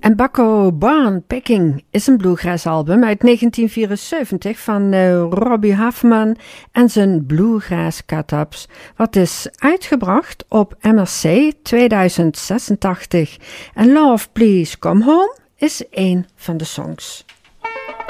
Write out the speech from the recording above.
En Bucko Barn Picking is een bluegrass album uit 1974 van Robbie Huffman en zijn Bluegrass Cut-Ups, wat is uitgebracht op MRC 2086. En Love Please Come Home is een van de songs.